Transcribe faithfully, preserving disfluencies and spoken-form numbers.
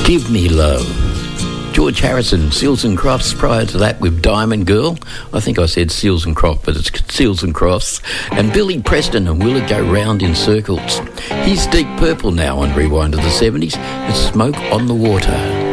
Give Me Love. George Harrison, Seals and Crofts. Prior to that with Diamond Girl. I think I said Seals and Crofts, but it's Seals and Crofts. And Billy Preston and Will It Go Round in Circles. He's Deep Purple now on Rewind of the seventies. It's Smoke on the Water.